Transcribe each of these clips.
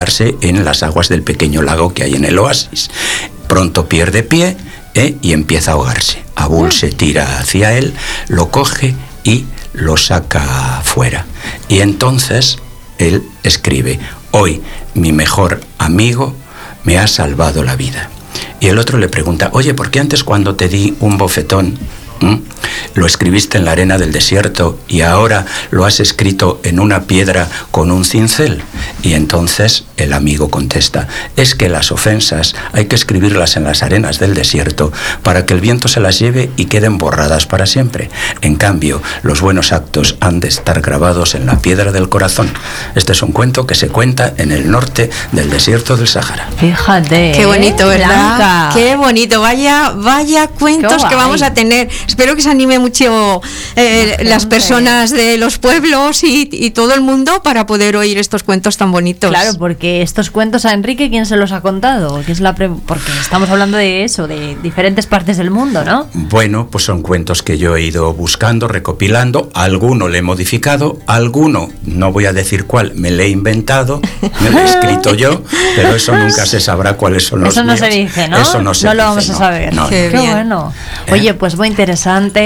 ahogarse en las aguas del pequeño lago que hay en el oasis. Pronto pierde pie y empieza a ahogarse. Abul se tira hacia él, lo coge y lo saca fuera. Y entonces él escribe: hoy mi mejor amigo me ha salvado la vida. Y el otro le pregunta: oye, ¿por qué antes cuando te di un bofetón lo escribiste en la arena del desierto y ahora lo has escrito en una piedra con un cincel? Y entonces el amigo contesta: es que las ofensas hay que escribirlas en las arenas del desierto para que el viento se las lleve y queden borradas para siempre. En cambio, los buenos actos han de estar grabados en la piedra del corazón. Este es un cuento que se cuenta en el norte del desierto del Sahara. Fíjate. Qué bonito, ¿verdad? Blanca. Qué bonito. Vaya cuentos que vamos a tener. Espero que se anime mucho las personas de los pueblos y todo el mundo para poder oír estos cuentos tan bonitos. Claro, porque estos cuentos a Enrique, ¿quién se los ha contado? Porque estamos hablando de eso, de diferentes partes del mundo, ¿no? Bueno, pues son cuentos que yo he ido buscando, recopilando. Alguno le he modificado, alguno, no voy a decir cuál, me le he inventado, me lo he escrito yo, pero eso nunca se sabrá cuáles son los míos. Eso no se dice, ¿no? Eso no se dice, lo vamos a saber. No. Qué bueno. Oye, pues muy interesante.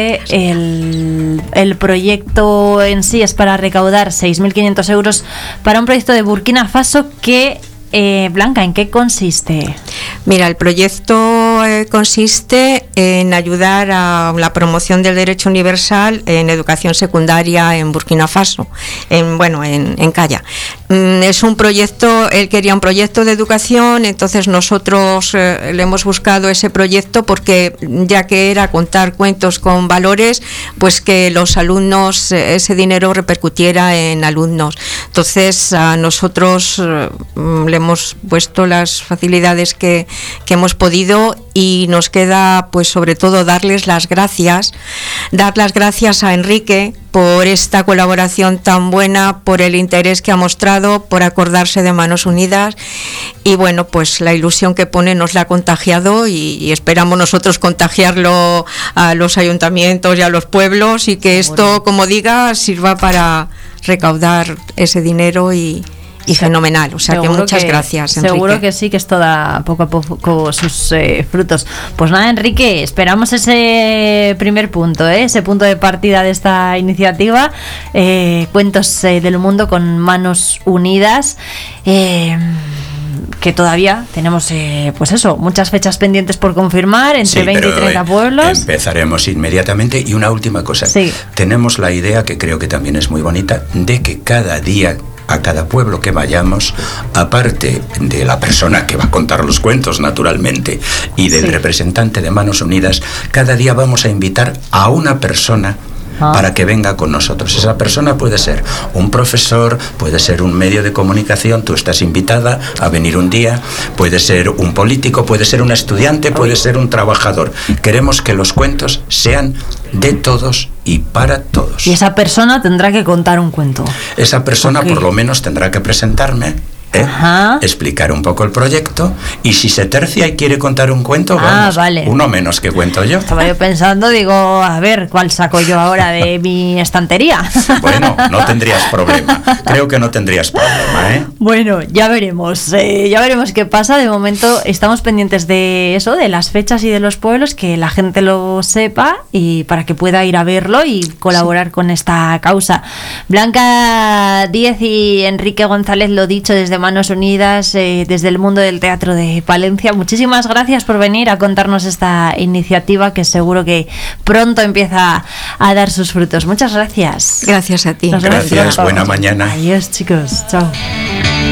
El proyecto en sí es para recaudar 6.500 euros para un proyecto de Burkina Faso que, Blanca, ¿en qué consiste? Mira, el proyecto consiste en ayudar a la promoción del derecho universal en educación secundaria en Burkina Faso, en Kaya. Es un proyecto, él quería un proyecto de educación, entonces nosotros le hemos buscado ese proyecto porque ya que era contar cuentos con valores, pues que los alumnos, ese dinero repercutiera en alumnos. Entonces a nosotros le hemos puesto las facilidades que hemos podido y nos queda pues sobre todo dar las gracias a Enrique por esta colaboración tan buena, por el interés que ha mostrado, por acordarse de Manos Unidas y bueno, pues la ilusión que pone nos la ha contagiado y esperamos nosotros contagiarlo a los ayuntamientos y a los pueblos y que esto, como diga, sirva para recaudar ese dinero y fenomenal, o sea que muchas gracias, Enrique. Seguro que sí, que esto da poco a poco sus frutos. Pues nada, Enrique, esperamos ese primer punto, ese punto de partida de esta iniciativa, Cuentos del Mundo con Manos Unidas, que todavía tenemos muchas fechas pendientes por confirmar, entre 20 y 30 pueblos. Empezaremos inmediatamente. Y una última cosa, tenemos la idea, que creo que también es muy bonita, de que cada día, a cada pueblo que vayamos, aparte de la persona que va a contar los cuentos, naturalmente, y del representante de Manos Unidas, cada día vamos a invitar a una persona para que venga con nosotros. Esa persona puede ser un profesor, puede ser un medio de comunicación, tú estás invitada a venir un día, puede ser un político, puede ser un estudiante, puede ser un trabajador. Queremos que los cuentos sean de todos y para todos. Y esa persona tendrá que contar un cuento. Esa persona por lo menos tendrá que presentarme, explicar un poco el proyecto, y si se tercia y quiere contar un cuento, uno menos que cuento yo. Estaba yo pensando, digo, a ver, ¿cuál saco yo ahora de mi estantería? Bueno, no tendrías problema, creo que no tendrías problema, Bueno, ya veremos qué pasa. De momento estamos pendientes de eso, de las fechas y de los pueblos, que la gente lo sepa y para que pueda ir a verlo y colaborar con esta causa. Blanca Díez y Enrique González, lo dicho, desde Manos Unidas, desde el mundo del teatro de Palencia, muchísimas gracias por venir a contarnos esta iniciativa que seguro que pronto empieza a dar sus frutos. Muchas gracias. Gracias a ti. Gracias, buena mañana. Adiós, chicos, chao.